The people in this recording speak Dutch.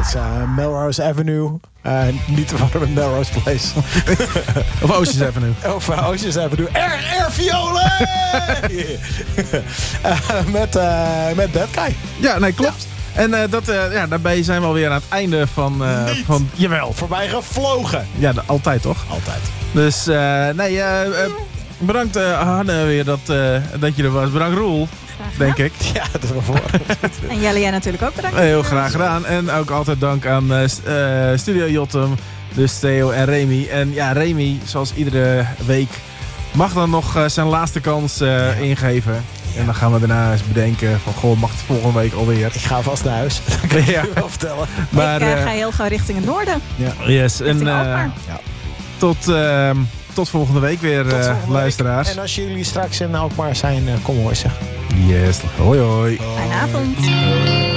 is Melrose Avenue. Niet te verwarren met Melrose Place. Of Oceans Avenue. Of Oceans Avenue. Air Violen! Met Bad Guy. Ja, nee, klopt. En daarbij zijn we alweer aan het einde van... Jawel, voorbij gevlogen. Ja, altijd toch? Altijd. Dus bedankt Hanne weer dat je er was. Bedankt Roel, denk ik. Ja, dat is wel voor. En jij natuurlijk ook bedankt. Heel graag gedaan. En ook altijd dank aan Studio Jotum, dus Theo en Remy. En ja, Remy, zoals iedere week, mag dan nog zijn laatste kans ingeven. En dan gaan we daarna eens bedenken van, goh, mag het volgende week alweer? Ik ga vast naar huis. Dat kan ik je wel vertellen. Maar, ik ga heel gauw richting het noorden. Ja. Yes. Richting en tot volgende week weer, luisteraars. Week. En als jullie straks in Alkmaar zijn, kom hoor zeggen. Yes. Hoi hoi. Fijne avond.